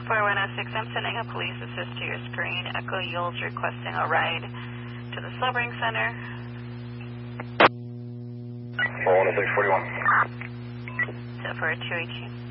4106, I'm sending a police assist to your screen. Echo Yule's requesting a ride to the sobering center. 4106, 41. So for a 218.